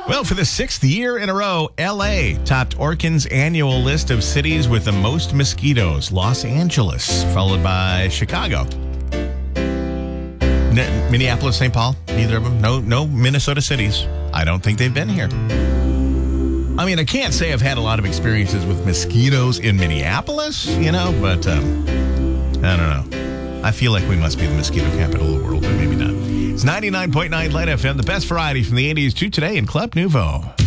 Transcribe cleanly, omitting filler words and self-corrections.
Well, for the sixth year in a row, L.A. topped Orkin's annual list of cities with the most mosquitoes. Los Angeles, followed by Chicago. Minneapolis, St. Paul, neither of them. No Minnesota cities. I don't think they've been here. I mean, I can't say I've had a lot of experiences with mosquitoes in Minneapolis, but I don't know. I feel like we must be the mosquito capital of the world, but maybe not. It's 99.9 Light FM, the best variety from the 80s to today in Club Nouveau.